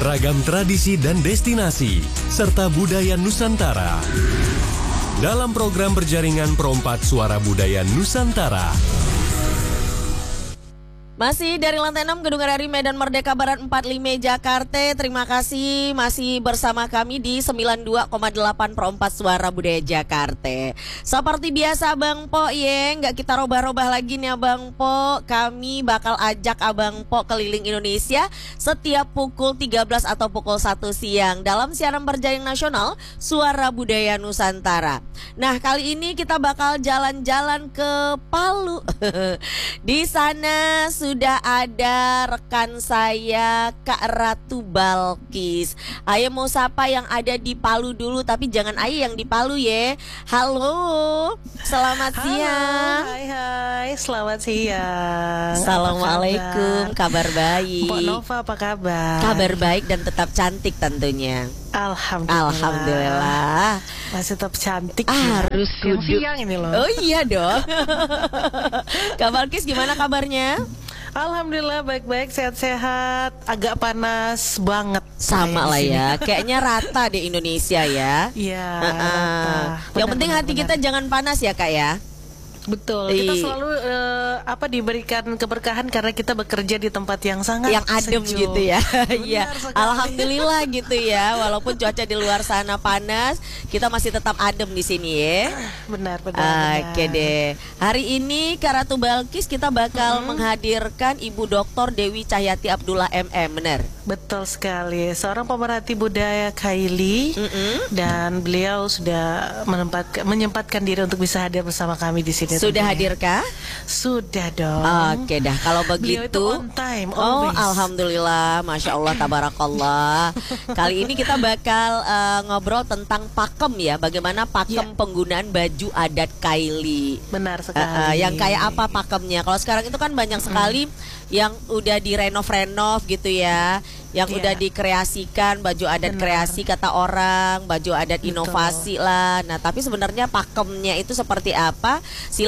ragam tradisi dan destinasi, serta budaya Nusantara. Dalam program berjaringan Perompat Suara Budaya Nusantara. Masih dari lantai 6 Gedung RRI Medan Merdeka Barat 45 Jakarta. Terima kasih masih bersama kami di 92,8 Perompat Suara Budaya Jakarta. Seperti biasa Bang Po nggak kita robah-robah lagi nih Abang Po. Kami bakal ajak Abang Po keliling Indonesia setiap pukul 13 atau pukul 1 siang dalam siaran berjaring nasional Suara Budaya Nusantara. Nah, kali ini kita bakal jalan-jalan ke Palu. Di sana sudah ada rekan saya Kak Ratu Balkis. Ayo mau sapa yang ada di Palu dulu, tapi jangan Ayo yang di Palu ya. Halo, selamat siang. Hai, selamat siang. Assalamualaikum, kabar baik. Mbak Nova apa kabar? Kabar baik dan tetap cantik tentunya. Alhamdulillah. Masih tetap cantik. Harus siang ini loh. Oh iya dong. Kak Balkis gimana kabarnya? Alhamdulillah baik-baik, sehat-sehat. Agak panas banget. Sama lah ya. Kayaknya rata di Indonesia ya. Iya. Yang penting hati kita jangan panas ya Kak ya. Betul. Kita selalu diberikan keberkahan karena kita bekerja di tempat yang sangat adem sejuk. Gitu ya. Iya. Alhamdulillah gitu ya. Walaupun cuaca di luar sana panas, kita masih tetap adem di sini ya. Benar. Oke deh. Hari ini Kak Ratu Balkis kita bakal menghadirkan Ibu Dr. Dewi Cahyati Abdullah MM, benar? Betul sekali. Seorang pemerhati budaya Kaili dan beliau sudah menyempatkan diri untuk bisa hadir bersama kami di sini. Sudah hadirkah? Sudah dong. Oke dah, kalau begitu. Beliau itu on time, always. always. Alhamdulillah, Masya Allah, Tabarakallah. Kali ini kita bakal ngobrol tentang pakem ya. Bagaimana pakem penggunaan baju adat Kaili. Benar sekali. Yang kayak apa pakemnya? Kalau sekarang itu kan banyak sekali yang udah direnov-renov gitu ya, yang udah dikreasikan baju adat. Kreasi kata orang, baju adat inovasi lah. Nah, tapi sebenarnya pakemnya itu seperti apa?